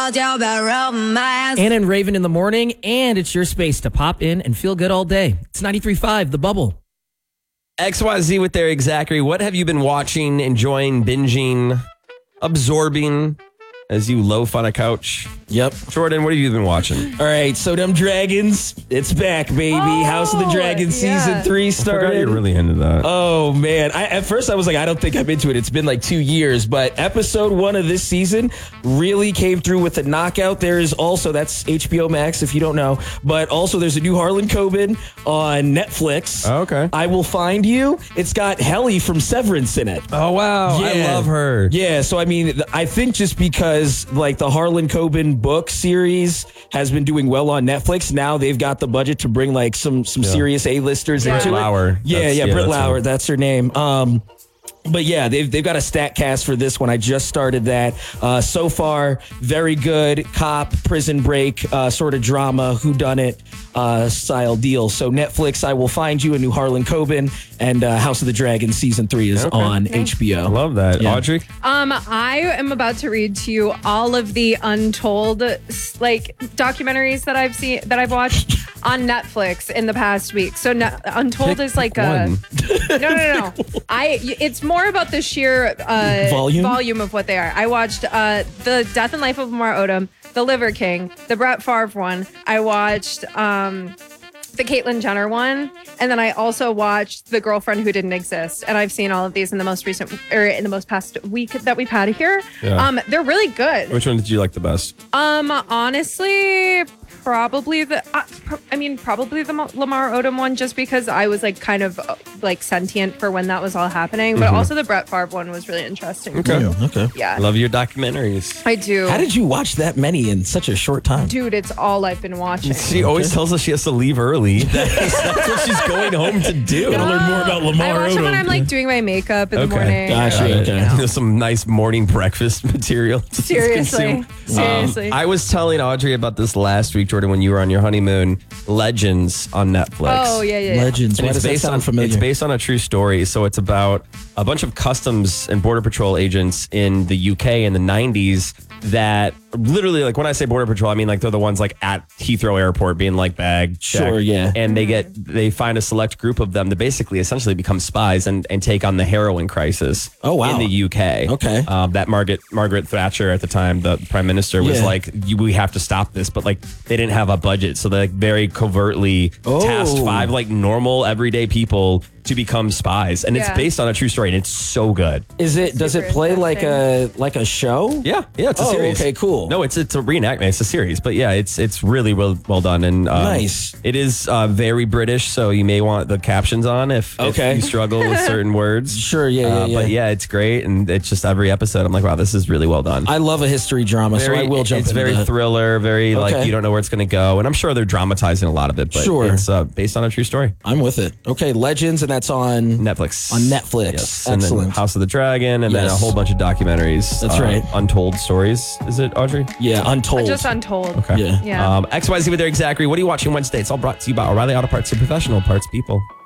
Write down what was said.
Anna and Raven in the morning, and it's your space to pop in and feel good all day. It's 93.5, The Bubble. XYZ with Eric Zachary. What have you been watching, enjoying, binging, absorbing as you loaf on a couch? Yep. Jordan, what have you been watching? All right, so them dragons, it's back, baby. House of the Dragon season 3 started. I forgot you're really into that. Oh, man. At first, I was like, I don't think I'm into it. It's been like 2 years, but episode 1 of this season really came through with a knockout. There is also, that's HBO Max if you don't know, but also there's a new Harlan Coben on Netflix. Oh, okay. I Will Find You. It's got Helly from Severance in it. Oh, wow. Yeah. I love her. Yeah, so I mean, I think just because like the Harlan Coben book series has been doing well on Netflix, now they've got the budget to bring like some serious A-listers into it. Lauer. Britt Lauer, that's her name. But yeah, they've got a stat cast for this one. I just started that. So far, very good cop, prison break, sort of drama, whodunit style deal. So Netflix, I Will Find You, a new Harlan Coben, and House of the Dragon season 3 is on HBO. I love that. Yeah. Audrey? I am about to read to you all of the untold like documentaries that I've watched on Netflix in the past week. So Untold is like one. No. It's more about the sheer volume of what they are. I watched the Death and Life of Lamar Odom, The Liver King, the Brett Favre one. I watched the Caitlyn Jenner one, and then I also watched The Girlfriend Who Didn't Exist. And I've seen all of these in the most past week that we've had here. Yeah. They're really good. Which one did you like the best? Honestly, probably the Lamar Odom one, just because I was like kind of like sentient for when that was all happening. But also the Brett Favre one was really interesting. Okay. Yeah. I love your documentaries. I do. How did you watch that many in such a short time? Dude, it's all I've been watching. She always tells us she has to leave early. That's what she's going home to do. Gotta learn more about Lamar I watch Odom. it when I'm like doing my makeup in the morning. Gotcha. Okay. Some nice morning breakfast material to Seriously. consume. I was telling Audrey about this last week, Jordan, when you were on your honeymoon. Legends on Netflix. Oh, yeah. Legends. And Why does that sound familiar? It's based on a true story. So it's about a bunch of customs and border patrol agents in the UK in the 90s that literally, like when I say border patrol, I mean like they're the ones like at Heathrow Airport being like bag check. Sure, yeah. And they find a select group of them that basically essentially become spies and take on the heroin crisis. Oh, wow. In the UK. Okay. That Margaret Thatcher at the time, the prime minister, was like, we have to stop this, but like they didn't have a budget, so they like very covertly tasked 5 like normal everyday people to become spies, and it's based on a true story, and it's so good. Does it play like a show? Yeah, it's a series. Okay, cool. No, it's a reenactment. It's a series, but yeah, it's really well done, and nice. It is very British, so you may want the captions on if you struggle with certain words. Sure, yeah. But yeah, it's great, and it's just every episode. I'm like, wow, this is really well done. I love a history drama, so I will jump. It's into very that. thriller, very like you don't know where it's going to go, and I'm sure they're dramatizing a lot of it, but it's based on a true story. I'm with it. Okay, Legends, and that's on Netflix. On Netflix. Yes. Excellent. And then House of the Dragon, and then a whole bunch of documentaries. That's right. Untold stories. Is it, Audrey? Yeah, Untold. Just Untold. Okay. Yeah. Yeah. XYZ with Eric Zachary. What are you watching Wednesday? It's all brought to you by O'Reilly Auto Parts, your professional parts people.